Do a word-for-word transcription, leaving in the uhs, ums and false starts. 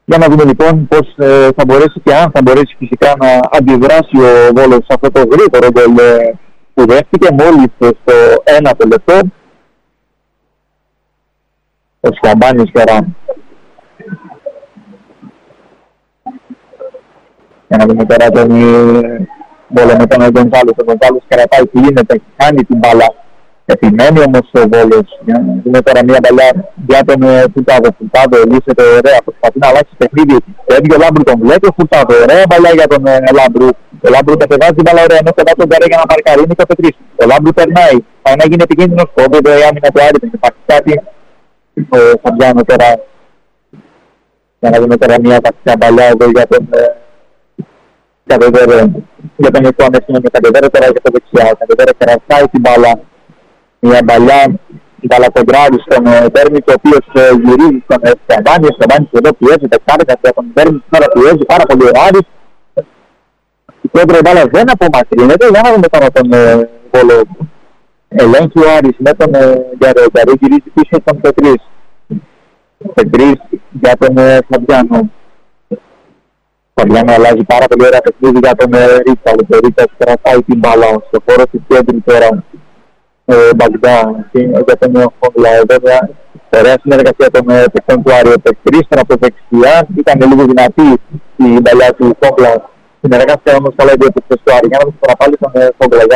Για να δούμε λοιπόν πώς ε, θα μπορέσει και αν θα μπορέσει φυσικά να αντιδράσει ο Βόλος σε αυτό το γρήγορο γκολ ε, που δέχτηκε μόλις στο ένατο λεπτό. Ο Σιαμπάνης τώρα. Για να δούμε τώρα τον Βόλο με τον Γκονζάλες. Ο Γκονζάλες κρατάει, κλείνεται, κάνει την μπάλα. Επιμένει όμως ο Βόλος. Για να δούμε τώρα μια μπαλιά για τον Φουρτάδο. Φουρτάδο λύσεται ωραία, προσπαθεί να αλλάξει παιχνίδι. Έβγε ο Λάμπρου, τον βλέπει ο Φουρτάδο. Ωραία μπαλιά για τον Λάμπρου. Ο Λάμπρου κατεβάζει την μπαλά ωραία, ενώ κοντά τον Καρέ για να παρκάρει. Είναι και ο Πετρής. Ο Λάμπρου περνάει. Πάει να γίνει επικίνδυνος. Κόβεται η άμυνα του Άρη. Υπάρχει κάτι. Ο Φαμπιάνο τώρα. Για να δούμε τώρα μια βασικά μπαλιά εδώ για τον Καδεβέρε. Για τον Ιωάννη είναι με Καδεβέρε τώρα για το δεξιά. Ο Καδεβέρε κρατάει την μπάλα. Μια μπαλιά, η μπαλακοντράρη στον Μπέρνιτ, ο οποίος γυρίζει στον Σκαμπάνη. Ο Σκαμπάνης εδώ πιέζει, δεκάρικα από τον Μπέρνιτ, τώρα πιέζει πάρα πολύ ο Άρης. Η κέντρο μπάλα δεν απομακρύνεται, για να δούμε τώρα τον Βόλο. Ελέγχει ο Άρης με τον Γιαρεγκαρή, γυρίζει πίσω τον Πετρής. Πετρής για τον Φαμπιάνο. Φαμπιάνο αλλάζει πάρα πολύ ωραία παιχνίδι για τον Ρίτσα. Ο Ρίτσας κρατάει την μπάλα στο χώρο της κέντρου τώρα. Μπαγδά για τον Φόγκλα, βέβαια ωραία συνεργασία των παιχτών του Άρη. Ο Πετρής από δεξιά ήταν λίγο δυνατή η μπαλιά του Φόγκλα. Συνεργασία όμως καλά οι δύο παιχτές του Άρη. Για να δούμε τώρα πάλι τον Φόγκλα.